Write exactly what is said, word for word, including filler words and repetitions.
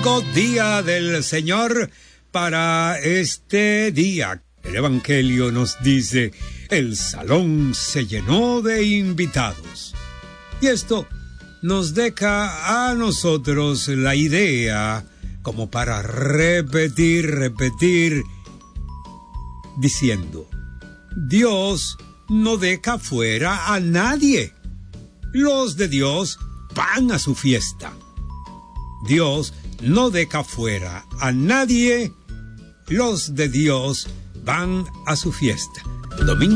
domingo, día del Señor, para este día. El Evangelio nos dice, el salón se llenó de invitados. Y esto nos deja a nosotros la idea como para repetir, repetir, diciendo, Dios no deja fuera a nadie. Los de Dios van a su fiesta. Dios no deja fuera a nadie. Los de Dios van a su fiesta. Domingo